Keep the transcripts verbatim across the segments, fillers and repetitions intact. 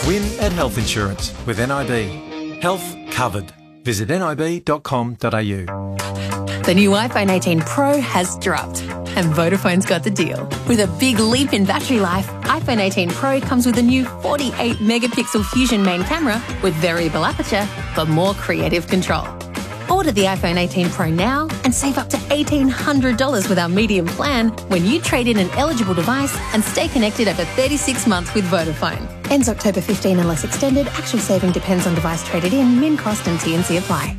Win at Health Insurance with N I B. Health covered. Visit nib dot com dot a u. The new iPhone eighteen Pro has dropped, and Vodafone's got the deal. With a big leap in battery life, iPhone eighteen Pro comes with a new forty-eight megapixel Fusion main camera with variable aperture for more creative control. Order the iPhone eighteen Pro now and save up to eighteen hundred dollars with our medium plan when you trade in an eligible device and stay connected over thirty-six months with Vodafone. Ends October fifteenth unless extended. Actual saving depends on device traded in, min cost and T N C apply.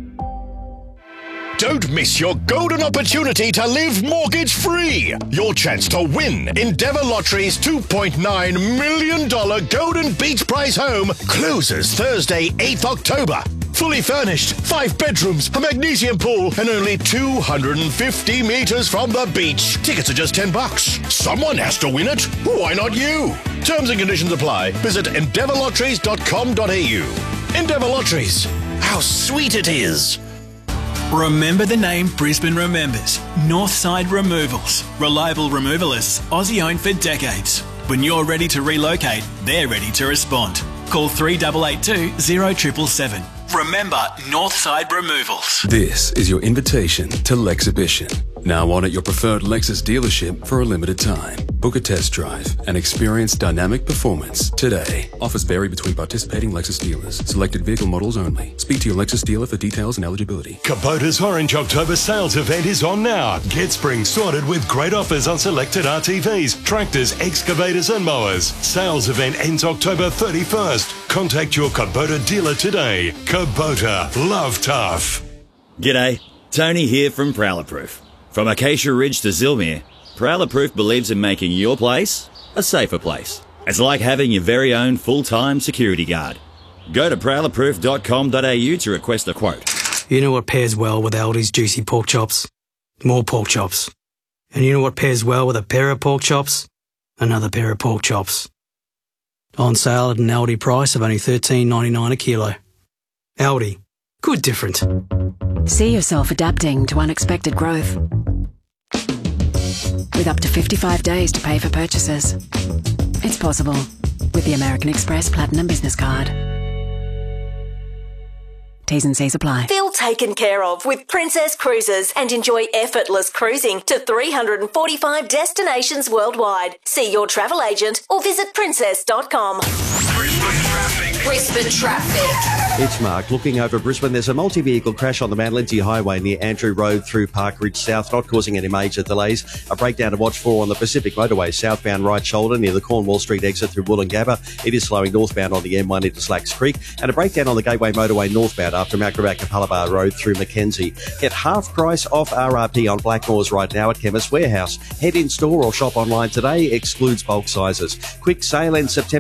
Don't miss your golden opportunity to live mortgage-free. Your chance to win Endeavour Lottery's two point nine million dollars Golden Beach Prize home closes Thursday, eighth October. Fully furnished, five bedrooms, a magnesium pool, and only two hundred fifty metres from the beach. Tickets are just ten bucks. Someone has to win it. Why not you? Terms and conditions apply. Visit endeavour lotteries dot com dot a u. Endeavour Lotteries. How sweet it is. Remember the name Brisbane remembers. Northside Removals. Reliable removalists, Aussie owned for decades. When you're ready to relocate, they're ready to respond. Call three eight eight two, zero seven seven seven. Remember Northside Removals. This is your invitation to Lexhibition. Now on at your preferred Lexus dealership for a limited time. Book a test drive and experience dynamic performance today. Offers vary between participating Lexus dealers. Selected vehicle models only. Speak to your Lexus dealer for details and eligibility. Kubota's Orange October sales event is on now. Get spring sorted with great offers on selected R T Vs, tractors, excavators and mowers. Sales event ends October thirty-first. Contact your Kubota dealer today. Kubota. Love tough. G'day. Tony here from Prowler Proof. From Acacia Ridge to Zilmere, Prowler Proof believes in making your place a safer place. It's like having your very own full-time security guard. Go to prowler proof dot com dot a u to request a quote. You know what pairs well with Aldi's juicy pork chops? More pork chops. And you know what pairs well with a pair of pork chops? Another pair of pork chops. On sale at an Aldi price of only thirteen ninety-nine a kilo. Aldi. Good different. See yourself adapting to unexpected growth. With up to fifty-five days to pay for purchases. It's possible with the American Express Platinum Business Card. T's and C's apply. Feel taken care of with Princess Cruises and enjoy effortless cruising to three hundred forty-five destinations worldwide. See your travel agent or visit princess dot com. Brisbane traffic. It's Mark. Looking over Brisbane, there's a multi-vehicle crash on the Mount Lindsay Highway near Andrew Road through Park Ridge South, not causing any major delays. A breakdown to watch for on the Pacific Motorway, southbound right shoulder near the Cornwall Street exit through Wollongabba. It is slowing northbound on the M one into Slacks Creek. And a breakdown on the Gateway Motorway northbound after Macrobat Capalabar Road through Mackenzie. Get half price off R R P on Blackmores right now at Chemist Warehouse. Head in store or shop online today. Excludes bulk sizes. Quick sale in September.